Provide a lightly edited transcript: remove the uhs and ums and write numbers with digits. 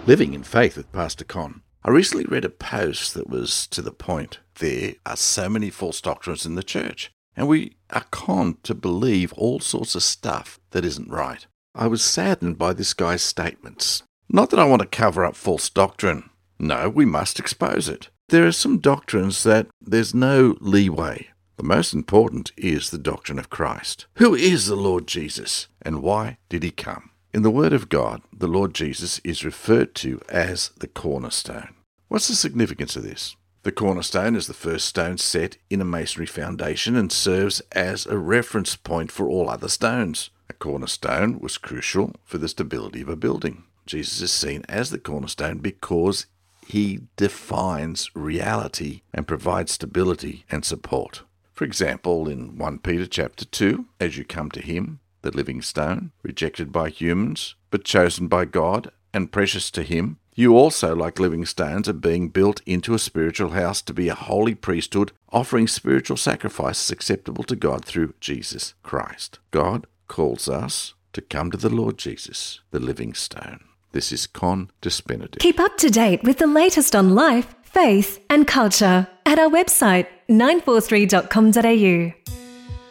Living in Faith with Pastor Con. I recently read a post that was to the point. There are so many false doctrines in the church, and we are conned to believe all sorts of stuff that isn't right. I was saddened by this guy's statements. Not that I want to cover up false doctrine. No, we must expose it. There are some doctrines that there's no leeway. The most important is the doctrine of Christ. Who is the Lord Jesus, and why did he come? In the Word of God, the Lord Jesus is referred to as the cornerstone. What's the significance of this? The cornerstone is the first stone set in a masonry foundation and serves as a reference point for all other stones. A cornerstone was crucial for the stability of a building. Jesus is seen as the cornerstone because he defines reality and provides stability and support. For example, in 1 Peter chapter 2, as you come to him, the living stone, rejected by humans, but chosen by God and precious to him, you also, like living stones, are being built into a spiritual house to be a holy priesthood, offering spiritual sacrifices acceptable to God through Jesus Christ. God calls us to come to the Lord Jesus, the living stone. This is Con Despinative. Keep up to date with the latest on life, faith and culture at our website 943.com.au.